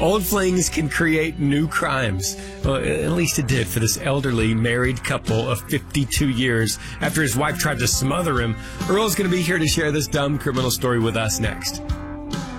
Old flings can create new crimes. Well, at least it did for this elderly married couple of 52 years after his wife tried to smother him. Earl's going to be here to share this dumb criminal story with us next.